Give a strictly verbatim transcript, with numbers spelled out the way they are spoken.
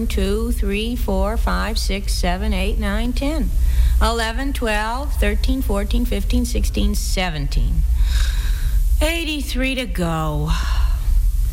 two, three, four, five, six, seven, eight, nine, ten, eleven, twelve, thirteen, fourteen, fifteen, sixteen, seventeen. eighty-three to go.